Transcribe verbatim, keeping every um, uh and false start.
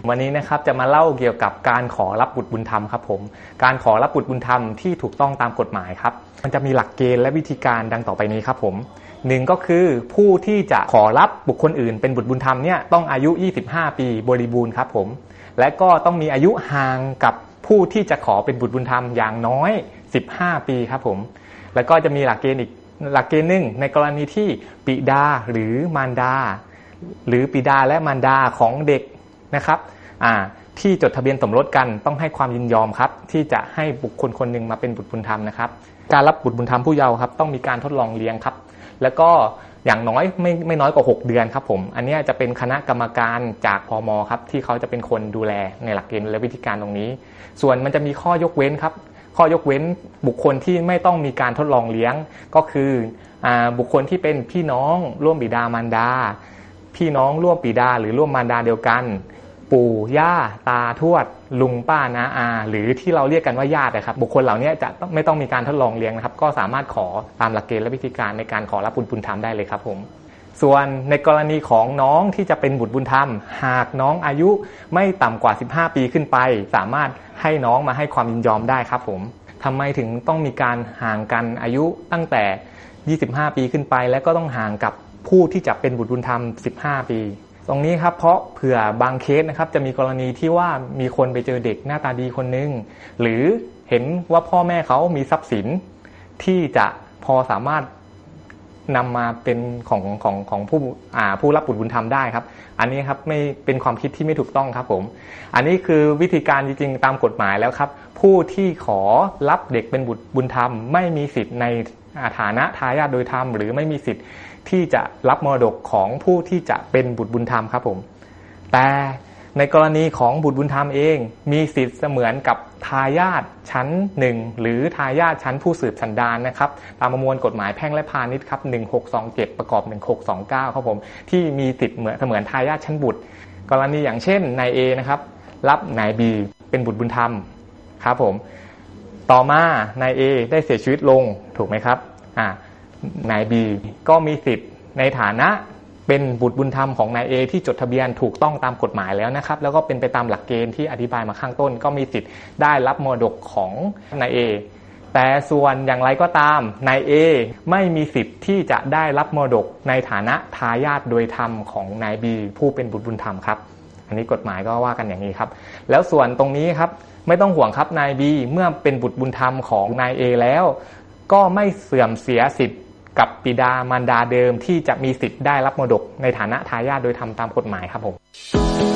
วันนี้นะครับจะมาเล่าเกี่ยวกับการขอรับบุตรบุญธรรมครับผมการขอรับบุตรบุญธรรมที่ถูกต้องตามกฎหมายครับมันจะมีหลักเกณฑ์และวิธีการดังต่อไปนี้ครับผมหนึ่งก็คือผู้ที่จะขอรับบุคคลอื่นเป็นบุตรบุญธรรมเนี่ยต้องอายุยี่สิบห้าปีบริบูรณ์ครับผมและก็ต้องมีอายุห่างกับผู้ที่จะขอเป็นบุตรบุญธรรมอย่างน้อยสิบห้าปีครับผมแล้วก็จะมีหลักเกณฑ์อีกหลักเกณฑ์หนึ่งในกรณีที่บิดาหรือมารดาหรือบิดาและมารดาของเด็กนะครับที่จดทะเบียนสมรสกันต้องให้ความยินยอมครับที่จะให้บุคคลคนหนึ่งมาเป็นบุตรบุญธรรมนะครับการรับบุตรบุญธรรมผู้เยาว์ครับต้องมีการทดลองเลี้ยงครับแล้วก็อย่างน้อยไม่ไม่น้อยกว่าหกเดือนครับผมอันนี้จะเป็นคณะกรรมการจากพม.ครับที่เขาจะเป็นคนดูแลในหลักเกณฑ์และวิธีการตรงนี้ส่วนมันจะมีข้อยกเว้นครับข้อยกเว้นบุคคลที่ไม่ต้องมีการทดลองเลี้ยงก็คือบุคคลที่เป็นพี่น้องร่วมบิดามารดาพี่น้องร่วมบิดาหรือร่วมมารดาเดียวกันปู่ย่าตาทวดลุงป้าน้าอาหรือที่เราเรียกกันว่าญาตินะครับบุคคลเหล่านี้จะไม่ต้องมีการทดลองเลี้ยงนะครับก็สามารถขอตามหลักเกณฑ์และวิธีการในการขอรับบุตรบุญธรรมได้เลยครับผมส่วนในกรณีของน้องที่จะเป็นบุตรบุญธรรมหากน้องอายุไม่ต่ำกว่าสิบห้าปีขึ้นไปสามารถให้น้องมาให้ความยินยอมได้ครับผมทำไมถึงต้องมีการห่างกันอายุตั้งแต่ยี่สิบห้าปีขึ้นไปและก็ต้องห่างกับผู้ที่จะเป็นบุตรบุญธรรมสิบห้าปีตรงนี้ครับเพราะเผื่อบางเคสนะครับจะมีกรณีที่ว่ามีคนไปเจอเด็กหน้าตาดีคนนึงหรือเห็นว่าพ่อแม่เขามีทรัพย์สินที่จะพอสามารถนำมาเป็นของของของผู้อ่าผู้รับบุตรบุญธรรมได้ครับอันนี้ครับไม่เป็นความคิดที่ไม่ถูกต้องครับผมอันนี้คือวิธีการจริงๆตามกฎหมายแล้วครับผู้ที่ขอรับเด็กเป็นบุตรบุญธรรมไม่มีสิทธิ์ในฐานะทายาทโดยธรรมหรือไม่มีสิทธิ์ที่จะรับมรดกของผู้ที่จะเป็นบุตรบุญธรรมครับผมแต่ในกรณีของบุตรบุญธรรมเองมีสิทธิ์เสมือนกับทายาทชั้นหนึ่งหรือทายาทชั้นผู้สืบสันดานนะครับตามประมวลกฎหมายแพ่งและพาณิชย์ครับหนึ่งหกสองเจ็ดประกอบหนึ่งหกสองเก้าครับผมที่มีสิทธิ์เหมือนเสมือนทายาทชั้นบุตรกรณีอย่างเช่นนาย A นะครับรับนาย B เป็นบุตรบุญธรรมครับผมต่อมานาย A ได้เสียชีวิตลงถูกไหมครับอ่านาย B ก็มีสิทธิ์ในฐานะเป็นบุตรบุญธรรมของนาย A ที่จดทะเบียนถูกต้องตามกฎหมายแล้วนะครับแล้วก็เป็นไปตามหลักเกณฑ์ที่อธิบายมาข้างต้นก็มีสิทธิ์ได้รับมรดกของนาย A แต่ส่วนอย่างไรก็ตามนาย A ไม่มีสิทธิ์ที่จะได้รับมรดกในฐานะทายาทโดยธรรมของนาย B ผู้เป็นบุตรบุญธรรมครับอันนี้กฎหมายก็ว่ากันอย่างนี้ครับแล้วส่วนตรงนี้ครับไม่ต้องห่วงครับนาย B เมื่อเป็นบุตรบุญธรรมของนาย A แล้วก็ไม่เสื่อมเสียสิทธิ์กับบิดามารดาเดิมที่จะมีสิทธิ์ได้รับมรดกในฐานะทายาทโดยธรรมตามกฎหมายครับผม